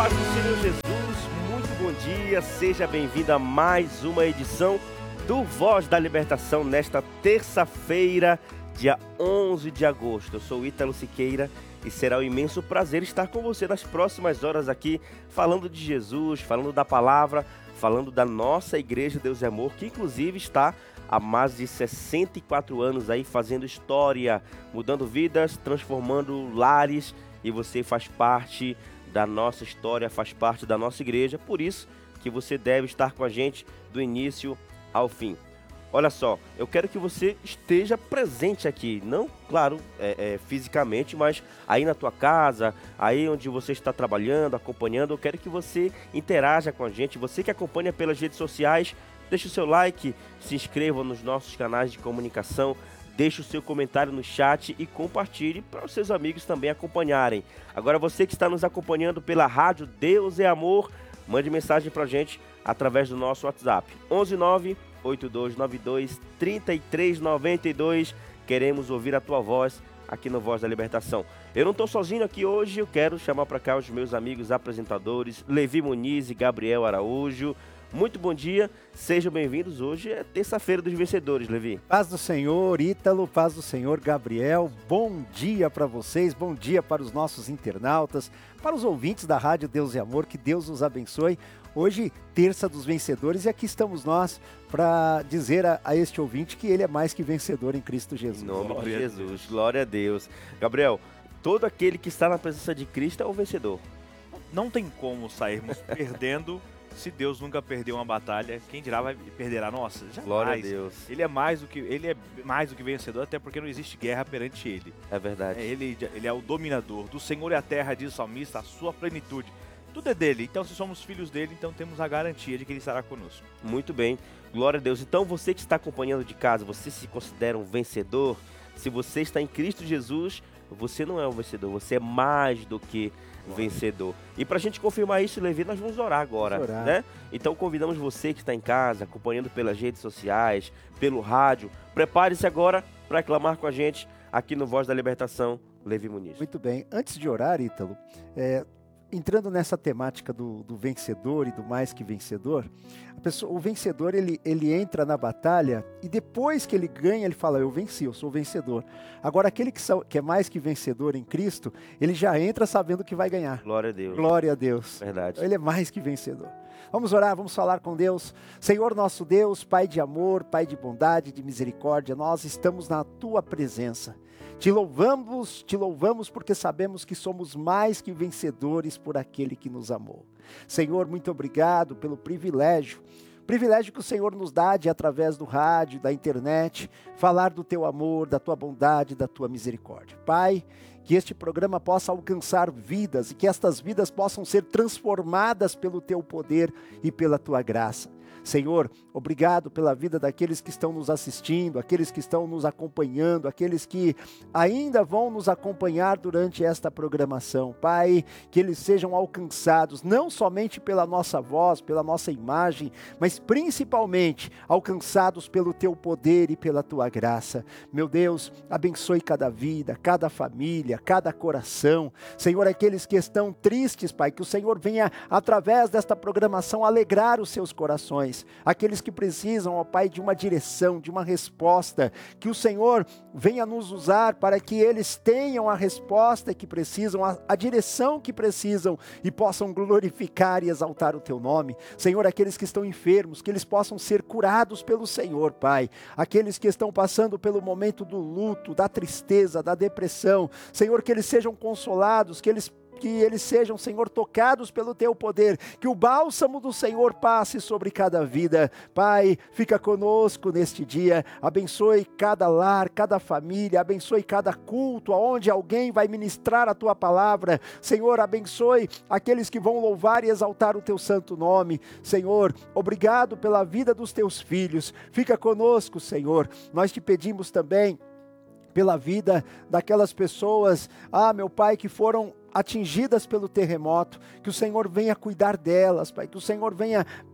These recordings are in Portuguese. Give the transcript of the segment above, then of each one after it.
paz do Senhor Jesus, muito bom dia, seja bem-vindo a mais uma edição do Voz da Libertação nesta terça-feira, dia 11 de agosto. Eu sou o Ítalo Siqueira e será um imenso prazer estar com você nas próximas horas aqui, falando de Jesus, falando da palavra, falando da nossa Igreja Deus é Amor, que inclusive está há mais de 64 anos aí fazendo história, mudando vidas, transformando lares, e você faz parte da nossa história, faz parte da nossa igreja, por isso que você deve estar com a gente do início ao fim. Olha só, eu quero que você esteja presente aqui, não, claro, fisicamente, mas aí na tua casa, aí onde você está trabalhando, acompanhando, eu quero que você interaja com a gente, você que acompanha pelas redes sociais, deixe o seu like, se inscreva nos nossos canais de comunicação, deixe o seu comentário no chat e compartilhe para os seus amigos também acompanharem. Agora você que está nos acompanhando pela rádio Deus é Amor, mande mensagem para a gente através do nosso WhatsApp, 11982923392. Queremos ouvir a tua voz aqui no Voz da Libertação. Eu não estou sozinho aqui hoje, eu quero chamar para cá os meus amigos apresentadores, Levi Muniz e Gabriel Araújo. Muito bom dia, sejam bem-vindos. Hoje é terça-feira dos vencedores, Levi. Paz do Senhor, Ítalo, paz do Senhor, Gabriel. Bom dia para vocês, bom dia para os nossos internautas, para os ouvintes da Rádio Deus e Amor, que Deus os abençoe. Hoje, terça dos vencedores, e aqui estamos nós para dizer a este ouvinte que ele é mais que vencedor em Cristo Jesus. Em nome de Jesus, glória a Deus. Gabriel, todo aquele que está na presença de Cristo é o vencedor. Não tem como sairmos perdendo. Se Deus nunca perdeu uma batalha, quem dirá vai perder a nossa? Jamais. Glória a Deus. Ele é mais do que vencedor, até porque não existe guerra perante ele. É verdade. Ele é o dominador. Do Senhor é a terra, diz o salmista, a sua plenitude. Tudo é dele. Então, se somos filhos dele, então temos a garantia de que ele estará conosco. Muito bem. Glória a Deus. Então, você que está acompanhando de casa, você se considera um vencedor? Se você está em Cristo Jesus, você não é um vencedor, você é mais do que vencedor. E para a gente confirmar isso, Levi, nós vamos orar agora, né? Então convidamos você que está em casa, acompanhando pelas redes sociais, pelo rádio, prepare-se agora para clamar com a gente aqui no Voz da Libertação, Levi Muniz. Muito bem, antes de orar, Ítalo, entrando nessa temática do vencedor e do mais que vencedor, o vencedor ele entra na batalha e depois que ele ganha, ele fala, eu venci, eu sou vencedor. Agora aquele que é mais que vencedor em Cristo, ele já entra sabendo que vai ganhar. Glória a Deus. Glória a Deus. Verdade. Ele é mais que vencedor. Vamos orar, vamos falar com Deus. Senhor nosso Deus, Pai de amor, Pai de bondade, de misericórdia, nós estamos na Tua presença. Te louvamos porque sabemos que somos mais que vencedores por aquele que nos amou. Senhor, muito obrigado pelo privilégio que o Senhor nos dá de, através do rádio, da internet, falar do Teu amor, da Tua bondade, da Tua misericórdia. Pai, que este programa possa alcançar vidas e que estas vidas possam ser transformadas pelo Teu poder e pela Tua graça. Senhor, obrigado pela vida daqueles que estão nos assistindo, aqueles que estão nos acompanhando, aqueles que ainda vão nos acompanhar durante esta programação. Pai, que eles sejam alcançados, não somente pela nossa voz, pela nossa imagem, mas principalmente alcançados pelo Teu poder e pela Tua graça. Meu Deus, abençoe cada vida, cada família, cada coração. Senhor, aqueles que estão tristes, Pai, que o Senhor venha, através desta programação, alegrar os seus corações. Aqueles que precisam, ó Pai, de uma direção, de uma resposta, que o Senhor venha nos usar para que eles tenham a resposta que precisam, a direção que precisam e possam glorificar e exaltar o Teu nome. Senhor, aqueles que estão enfermos, que eles possam ser curados pelo Senhor, Pai. Aqueles que estão passando pelo momento do luto, da tristeza, da depressão, Senhor, que eles sejam consolados, que eles sejam, Senhor, tocados pelo Teu poder, que o bálsamo do Senhor passe sobre cada vida. Pai, fica conosco neste dia, abençoe cada lar, cada família, abençoe cada culto, aonde alguém vai ministrar a Tua palavra. Senhor, abençoe aqueles que vão louvar e exaltar o Teu santo nome. Senhor, obrigado pela vida dos Teus filhos, fica conosco, Senhor. Nós Te pedimos também pela vida daquelas pessoas, meu Pai, que foram atingidas pelo terremoto, que o Senhor venha cuidar delas, Pai, que o Senhor venha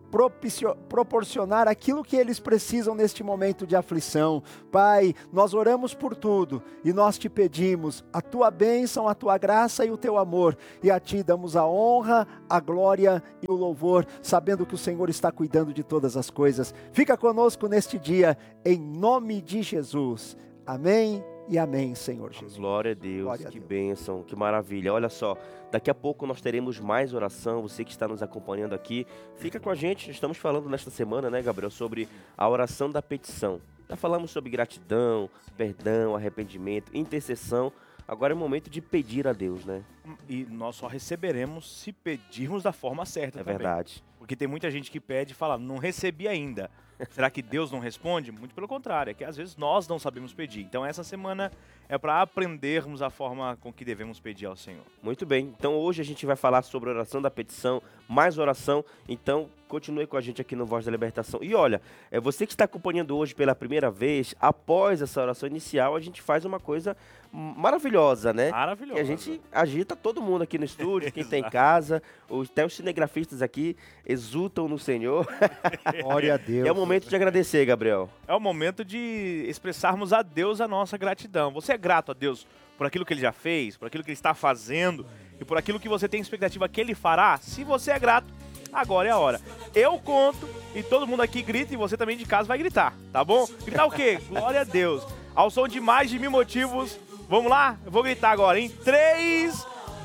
proporcionar aquilo que eles precisam neste momento de aflição. Pai, nós oramos por tudo e nós te pedimos a tua bênção, a tua graça e o teu amor, e a ti damos a honra, a glória e o louvor, sabendo que o Senhor está cuidando de todas as coisas. Fica conosco neste dia, em nome de Jesus. Amém e amém, Senhor Jesus. Glória a Deus, Glória a que Deus. bênção, que maravilha. Olha só, daqui a pouco nós teremos mais oração. Você que está nos acompanhando aqui, fica com a gente. Estamos falando nesta semana, né, Gabriel, sobre a oração da petição. Já falamos sobre gratidão, perdão, arrependimento, intercessão. Agora é o momento de pedir a Deus, né? E nós só receberemos se pedirmos da forma certa É também. verdade. Porque tem muita gente que pede e fala, não recebi ainda. Será que Deus não responde? Muito pelo contrário, é que às vezes nós não sabemos pedir. Então essa semana é para aprendermos a forma com que devemos pedir ao Senhor. Muito bem. Então hoje a gente vai falar sobre a oração da petição, mais oração. Então continue com a gente aqui no Voz da Libertação. E olha, você que está acompanhando hoje pela primeira vez, após essa oração inicial, a gente faz uma coisa maravilhosa, né? Maravilhoso. Que a gente agita todo mundo aqui no estúdio, quem está em casa, até os cinegrafistas aqui exultam no Senhor. Glória a Deus. É o momento de agradecer, Gabriel. É o momento de expressarmos a Deus a nossa gratidão. Você é grato a Deus por aquilo que Ele já fez, por aquilo que Ele está fazendo e por aquilo que você tem expectativa que Ele fará? Se você é grato, agora é a hora. Eu conto e todo mundo aqui grita e você também de casa vai gritar, tá bom? Gritar o quê? Glória a Deus. Ao som de mais de 1000 motivos. Vamos lá? Eu vou gritar agora em 3,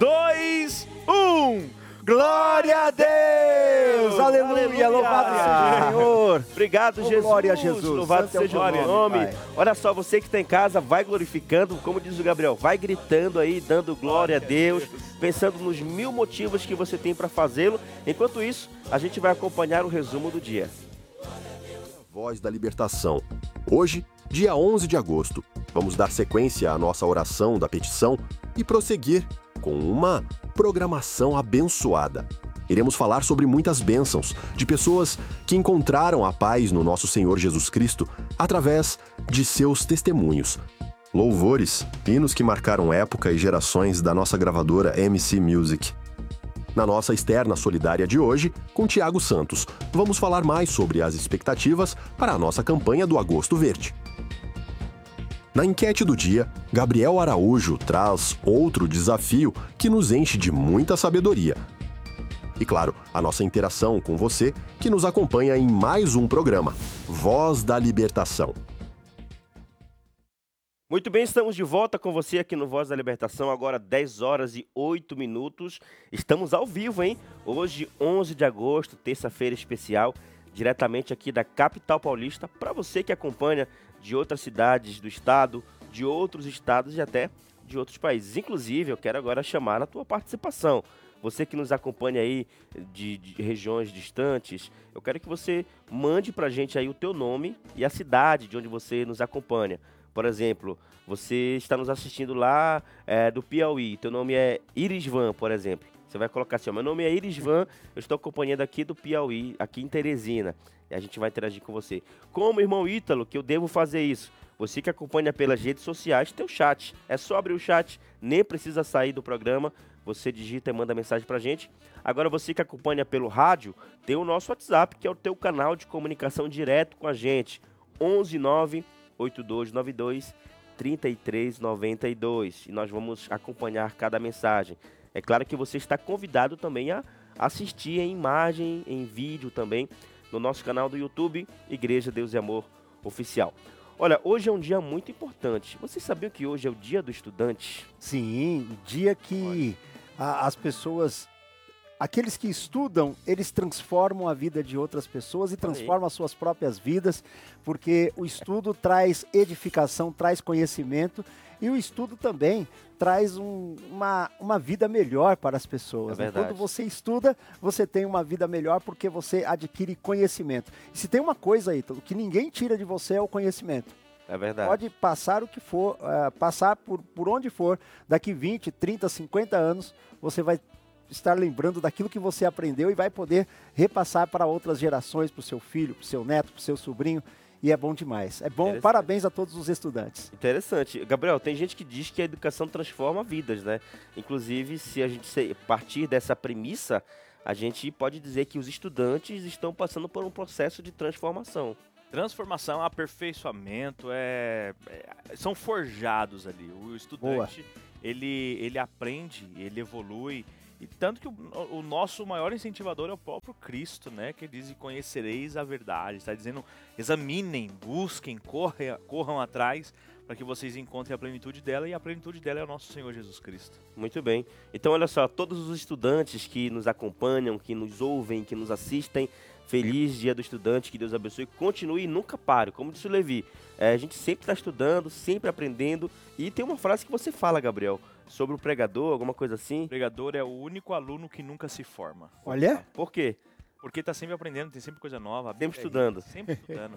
2, 1. Glória a Deus! Aleluia! Louvado seja o Senhor! Obrigado, Oh, Jesus. glória a Jesus. Louvado Santo é o seja o teu nome. nome, Pai. Olha só, você que está em casa, vai glorificando, como diz o Gabriel, vai gritando aí, dando glória a Deus, pensando nos 1000 motivos que você tem para fazê-lo. Enquanto isso, a gente vai acompanhar o resumo do dia. Voz da Libertação. Hoje, dia 11 de agosto, vamos dar sequência à nossa oração da petição e prosseguir com uma programação abençoada. Iremos falar sobre muitas bênçãos de pessoas que encontraram a paz no nosso Senhor Jesus Cristo através de seus testemunhos. Louvores, hinos que marcaram época e gerações da nossa gravadora MC Music. Na nossa externa solidária de hoje, com Tiago Santos, vamos falar mais sobre as expectativas para a nossa campanha do Agosto Verde. Na enquete do dia, Gabriel Araújo traz outro desafio que nos enche de muita sabedoria. E claro, a nossa interação com você que nos acompanha em mais um programa, Voz da Libertação. Muito bem, estamos de volta com você aqui no Voz da Libertação, agora 10 horas e 8 minutos. Estamos ao vivo, hein? Hoje, 11 de agosto, terça-feira especial, diretamente aqui da capital paulista, para você que acompanha de outras cidades do estado, de outros estados e até de outros países. Inclusive, eu quero agora chamar a tua participação. Você que nos acompanha aí de regiões distantes, eu quero que você mande pra gente aí o teu nome e a cidade de onde você nos acompanha. Por exemplo, você está nos assistindo lá do Piauí, teu nome é Irisvan, por exemplo. Você vai colocar assim, meu nome é Irisvan, eu estou acompanhando aqui do Piauí, aqui em Teresina. E a gente vai interagir com você. Como, irmão Ítalo, que eu devo fazer isso? Você que acompanha pelas redes sociais, tem o chat. É só abrir o chat, nem precisa sair do programa. Você digita e manda mensagem pra gente. Agora você que acompanha pelo rádio, tem o nosso WhatsApp, que é o teu canal de comunicação direto com a gente. 119-8292-3392. E nós vamos acompanhar cada mensagem. É claro que você está convidado também a assistir em imagem, em vídeo também, no nosso canal do YouTube, Igreja Deus e Amor Oficial. Olha, hoje é um dia muito importante. Vocês sabiam que hoje é o dia do estudante? Sim, o dia que as pessoas, aqueles que estudam, eles transformam a vida de outras pessoas e transformam as suas próprias vidas, porque o estudo traz edificação, traz conhecimento, e o estudo também traz uma vida melhor para as pessoas. É verdade. Quando você estuda, você tem uma vida melhor porque você adquire conhecimento. E se tem uma coisa aí, que ninguém tira de você é o conhecimento. É verdade. Pode passar o que for, passar por onde for, daqui 20, 30, 50 anos, você vai estar lembrando daquilo que você aprendeu e vai poder repassar para outras gerações, para o seu filho, para o seu neto, para o seu sobrinho. e é bom demais. É bom, Interessante. parabéns a todos os estudantes. Interessante. Gabriel, tem gente que diz que a educação transforma vidas, né? Inclusive, se a gente partir dessa premissa, a gente pode dizer que os estudantes estão passando por um processo de transformação. Transformação, aperfeiçoamento, são forjados ali. O estudante, ele aprende, ele evolui. E tanto que o nosso maior incentivador é o próprio Cristo, né? Que diz: e conhecereis a verdade. Está dizendo: examinem, busquem, corram atrás, para que vocês encontrem a plenitude dela. E a plenitude dela é o nosso Senhor Jesus Cristo. Muito bem. Então, olha só, todos os estudantes que nos acompanham, que nos ouvem, que nos assistem, feliz Dia do Estudante, que Deus abençoe, continue e nunca pare. Como disse o Levi, a gente sempre está estudando, sempre aprendendo. E tem uma frase que você fala, Gabriel, sobre o pregador, alguma coisa assim. O pregador é o único aluno que nunca se forma. Olha, Por quê? Porque está sempre aprendendo, tem sempre coisa nova. Sempre estudando. Sempre estudando.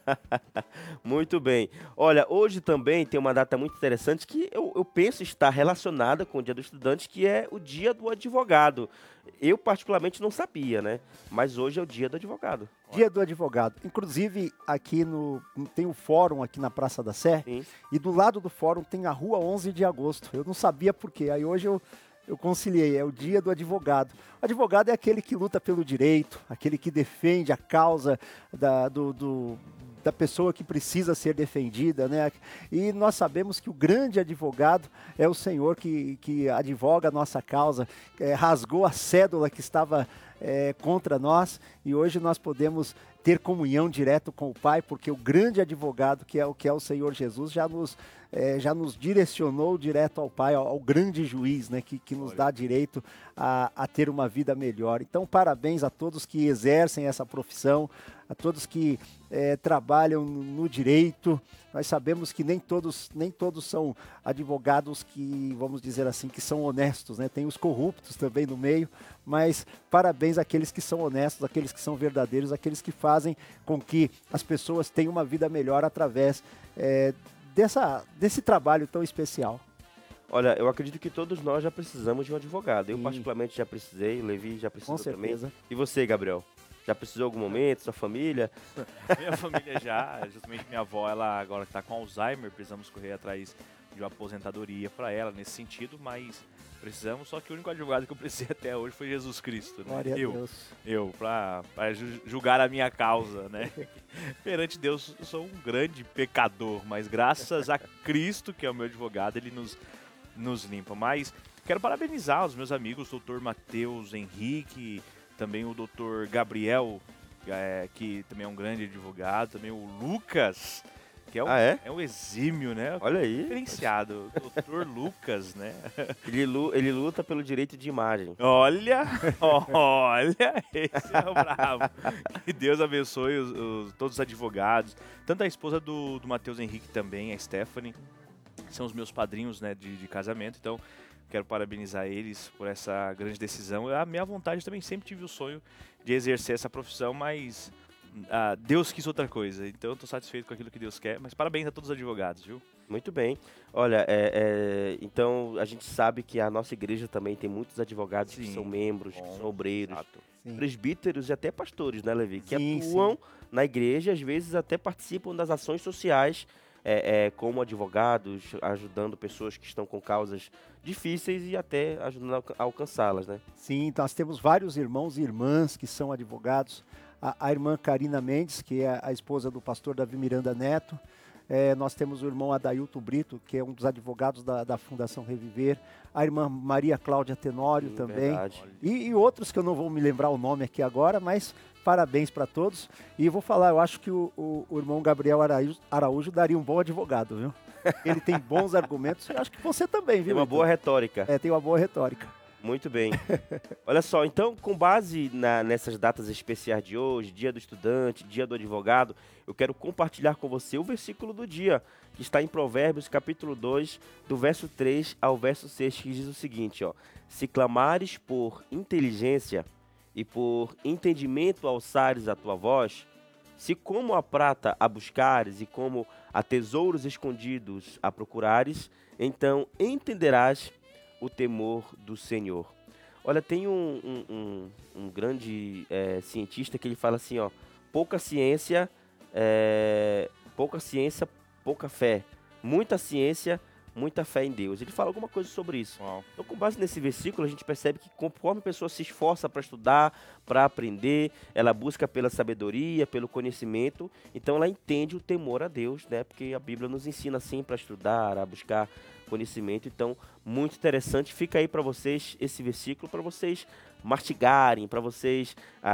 Muito bem. Olha, hoje também tem uma data muito interessante que eu penso estar relacionada com o Dia do Estudante, que é o Dia do Advogado. Eu particularmente não sabia, né? Mas hoje é o Dia do Advogado. Dia do Advogado. Inclusive, aqui tem o fórum aqui na Praça da Sé, Sim. e do lado do fórum tem a Rua 11 de Agosto. Eu não sabia por quê. Aí hoje eu conciliei, é o Dia do Advogado. O advogado é aquele que luta pelo direito, aquele que defende a causa da pessoa que precisa ser defendida, né? E nós sabemos que o grande advogado é o Senhor que advoga a nossa causa, rasgou a cédula que estava contra nós, e hoje nós podemos ter comunhão direto com o Pai, porque o grande advogado, que é o Senhor Jesus, já nos direcionou direto ao Pai, ao grande juiz, né, que nos dá direito a ter uma vida melhor. Então, parabéns a todos que exercem essa profissão, a todos que trabalham no direito. Nós sabemos que nem todos são advogados que, vamos dizer assim, que são honestos, né? Tem os corruptos também no meio, mas parabéns àqueles que são honestos, àqueles que são verdadeiros, àqueles que fazem com que as pessoas tenham uma vida melhor através desse trabalho tão especial. Olha, eu acredito que todos nós já precisamos de um advogado. Eu Sim. particularmente já precisei, o Levi já precisou Com também. certeza. E você, Gabriel? Já precisou em algum momento, sua família? Minha família já, justamente minha avó, ela agora está com Alzheimer, precisamos correr atrás de uma aposentadoria para ela nesse sentido, mas precisamos, só que o único advogado que eu precisei até hoje foi Jesus Cristo, né? Glória a Deus. Eu, para julgar a minha causa, né? Perante Deus, eu sou um grande pecador, mas graças a Cristo, que é o meu advogado, ele nos limpa. Mas quero parabenizar os meus amigos, o Dr. Matheus Henrique, também o Dr. Gabriel, que também é um grande advogado, também o Lucas, que é um exímio, né? Olha aí. Diferenciado, o Dr. Lucas, né? Ele luta pelo direito de imagem. Olha, esse é o bravo. Que Deus abençoe todos os advogados, tanto a esposa do Matheus Henrique também, a Stephanie, que são os meus padrinhos, né, de casamento, então quero parabenizar eles por essa grande decisão. A minha vontade, também sempre tive o sonho de exercer essa profissão, mas Deus quis outra coisa, então eu estou satisfeito com aquilo que Deus quer, mas parabéns a todos os advogados, viu? Muito bem. Olha, então a gente sabe que a nossa igreja também tem muitos advogados que são membros, que são obreiros, Exato. Sim. presbíteros e até pastores, né, Levi? Que Sim, atuam na igreja, às vezes até participam das ações sociais como advogados, ajudando pessoas que estão com causas difíceis e até ajudando a alcançá-las, né? Sim, nós temos vários irmãos e irmãs que são advogados. A irmã Karina Mendes, que é a esposa do pastor Davi Miranda Neto. Nós temos o irmão Adailton Brito, que é um dos advogados da Fundação Reviver. A irmã Maria Cláudia Tenório também. Verdade. E outros que eu não vou me lembrar o nome aqui agora, mas parabéns para todos. E eu vou falar, eu acho que o irmão Gabriel Araújo daria um bom advogado, viu? Ele tem bons argumentos. Eu acho que você também, viu? Tem uma Heitor? boa retórica. Tem uma boa retórica. Muito bem. Olha só, então, com base nessas datas especiais de hoje, Dia do Estudante, Dia do Advogado, eu quero compartilhar com você o versículo do dia, que está em Provérbios, capítulo 2, do verso 3 ao verso 6, que diz o seguinte, ó: se clamares por inteligência e por entendimento alçares a tua voz, se como a prata a buscares e como a tesouros escondidos a procurares, então entenderás o temor do Senhor. Olha, tem um grande cientista que ele fala assim, ó: pouca ciência pouca ciência, pouca fé. Muita ciência, muita fé em Deus. Ele fala alguma coisa sobre isso. Uau. Então, com base nesse versículo, a gente percebe que conforme a pessoa se esforça para estudar, para aprender, ela busca pela sabedoria, pelo conhecimento, então ela entende o temor a Deus, né? Porque a Bíblia nos ensina sempre a estudar, a buscar conhecimento. Então, muito interessante. Fica aí para vocês esse versículo, para vocês mastigarem, para vocês